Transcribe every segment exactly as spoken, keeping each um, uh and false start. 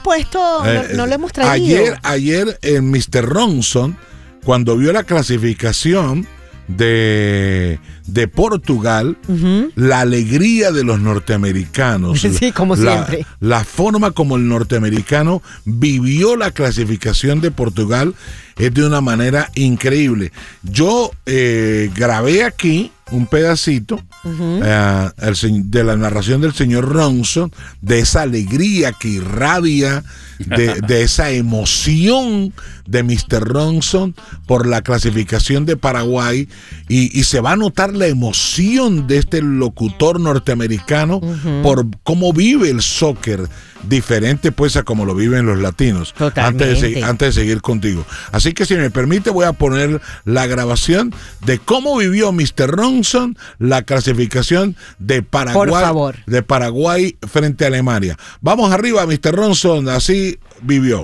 puesto, eh, no, no lo hemos traído. Ayer, ayer el mister Ronson, cuando vio la clasificación de, de Portugal, uh-huh. la alegría de los norteamericanos, sí, como la, siempre. La forma como el norteamericano vivió la clasificación de Portugal es de una manera increíble. Yo eh, grabé aquí un pedacito uh-huh. eh, el, de la narración del señor Ronson, de esa alegría que irradia, de, de esa emoción de mister Ronson por la clasificación de Paraguay, y, y se va a notar la emoción de este locutor norteamericano uh-huh. por cómo vive el soccer, diferente pues a como lo viven los latinos. Antes de, antes de seguir contigo. Así que si me permite voy a poner la grabación de cómo vivió mister Ronson la clasificación de Paraguay, por favor. de Paraguay frente a Alemania. Vamos arriba, mister Ronson, así vivió.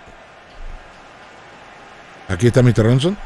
Aquí está mister Ronson.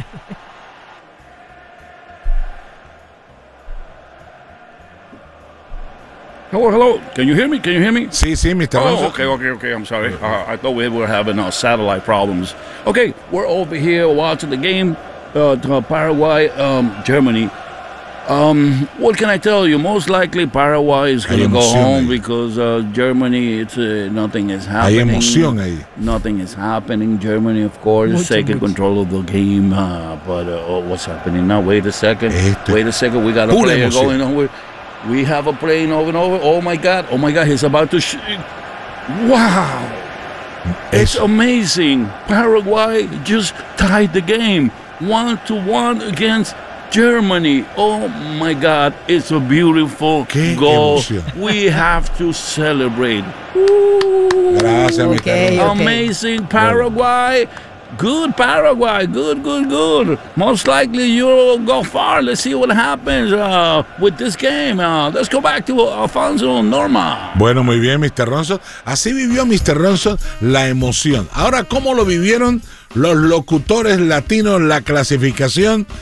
Hello, hello. Can you hear me? Can you hear me? Sí, sí, mister Oh, Ronson. okay, okay, okay. I'm sorry. Uh, I thought we were having uh, satellite problems. Okay, we're over here watching the game. Uh, to Paraguay, um, Germany. Um, what can I tell you? Most likely Paraguay is going to go home ahí. because uh, Germany, it's uh, nothing is happening. Hay emoción ahí. Nothing is happening. Germany, of course, is taking control of the game. Uh, but uh, oh, what's happening now? Wait a second. Este, Wait a second. We got a player emoción. going over. We have a plane over and over. Oh my God! Oh my God! He's about to. Sh- wow! It's amazing. Paraguay just tied the game, one to one against Germany. Oh my God! It's a beautiful Qué goal. Emoción. We have to celebrate. Gracias, okay, okay. Amazing Paraguay. Good Paraguay, good, good, good. Most likely you'll go far. Let's see what happens uh, with this game. Uh, let's go back to Alfonso Norma. Bueno, muy bien, mister Ronson. Así vivió mister Ronson la emoción. Ahora, ¿cómo lo vivieron los locutores latinos la clasificación